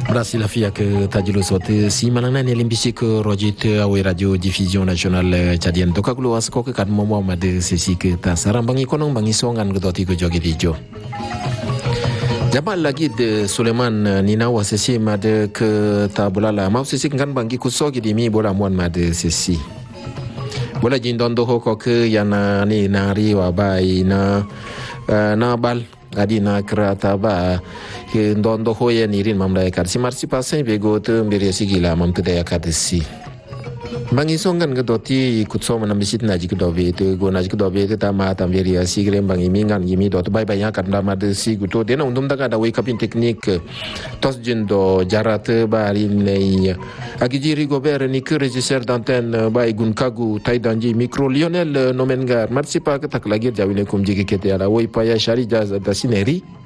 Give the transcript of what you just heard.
Brasil afia ke tajulu sote si malana ni limbisi ke rojit awe radio diffusion nasional Chadian to kakulu asko ke kan momo made sesi ke ta sarang bangi konong bangi songan ke doti ke jogi dijo. Jabal lagi de Suleman nina wa sesi made ke tabulala mau sesi kan bangi kusogi di mi bola muan made sesi. Bola jindon do ko ke yana ni nari wa bai na bal adi na krata ba ke ndondo hoye nirin mamla ekar si marsi pasen bego te mbiri sigila mamte daya kadesi bangi songan ke doti kutso manambisit naji ke dobe te go naji ke dobe te tama tambiri sigile bangi mingan yimi dot bye bye yakat ndama de siguto dena undum daga da way kapin teknik tos jindo jarate bari nei agijiri gober ni ke regisseur d'antenne bay gun kagu taidanji micro Lionel Nomengar marsi pa ke tak lagi jawine kum jigi kete ala way paya shari jaz da sineri